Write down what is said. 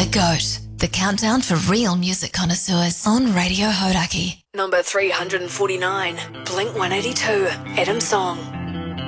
GOAT, the countdown for real music connoisseurs on Radio Hodaki. Number 349, Blink 182, Adam Song.